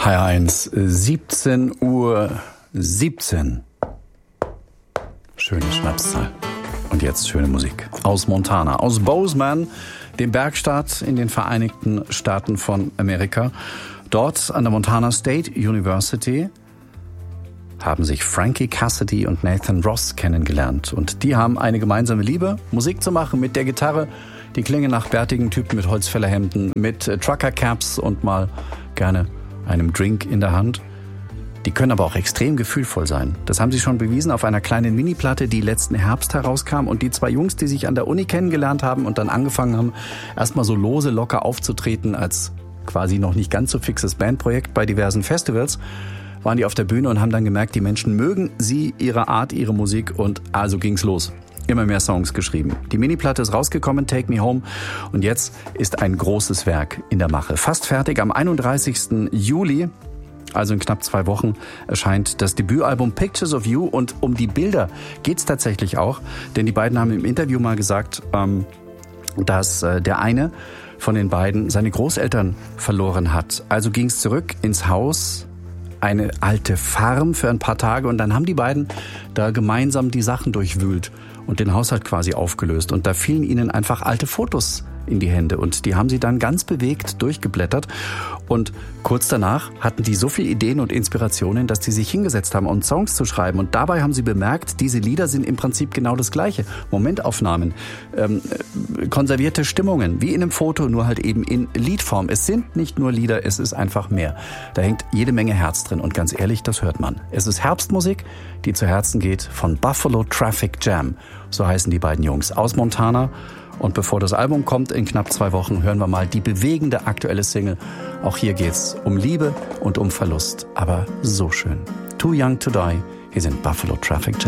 HR1, 17:17 Uhr. Schöne Schnapszahl. Und jetzt schöne Musik. Aus Montana, aus Bozeman, dem Bergstaat in den Vereinigten Staaten von Amerika. Dort an der Montana State University haben sich Frankie Cassidy und Nathan Ross kennengelernt. Und die haben eine gemeinsame Liebe, Musik zu machen mit der Gitarre. Die klingen nach bärtigen Typen mit Holzfällerhemden, mit Trucker-Caps und mal gerne einem Drink in der Hand. Die können aber auch extrem gefühlvoll sein. Das haben sie schon bewiesen auf einer kleinen Mini-Platte, die letzten Herbst herauskam. Und die zwei Jungs, die sich an der Uni kennengelernt haben und dann angefangen haben, erstmal so lose, locker aufzutreten als quasi noch nicht ganz so fixes Bandprojekt bei diversen Festivals, waren die auf der Bühne und haben dann gemerkt, die Menschen mögen sie, ihre Art, ihre Musik, und also ging's los. Immer mehr Songs geschrieben. Die Mini-Platte ist rausgekommen, Take Me Home, und jetzt ist ein großes Werk in der Mache. Fast fertig, am 31. Juli, also in knapp 2 Wochen, erscheint das Debütalbum Pictures of You, und um die Bilder geht's tatsächlich auch, denn die beiden haben im Interview mal gesagt, dass der eine von den beiden seine Großeltern verloren hat. Also ging's zurück ins Haus, eine alte Farm für ein paar Tage, und dann haben die beiden da gemeinsam die Sachen durchwühlt und den Haushalt quasi aufgelöst. Und da fielen ihnen einfach alte Fotos in die Hände, und die haben sie dann ganz bewegt durchgeblättert. Und kurz danach hatten die so viele Ideen und Inspirationen, dass die sich hingesetzt haben, um Songs zu schreiben. Und dabei haben sie bemerkt, diese Lieder sind im Prinzip genau das Gleiche. Momentaufnahmen, konservierte Stimmungen, wie in einem Foto, nur halt eben in Liedform. Es sind nicht nur Lieder, es ist einfach mehr. Da hängt jede Menge Herz drin, und ganz ehrlich, das hört man. Es ist Herbstmusik, die zu Herzen geht, von Buffalo Traffic Jam. So heißen die beiden Jungs aus Montana. Und bevor das Album kommt, in knapp 2 Wochen, hören wir mal die bewegende aktuelle Single. Auch hier geht's um Liebe und um Verlust, aber so schön. Too Young to Die, hier sind Buffalo Traffic Jam.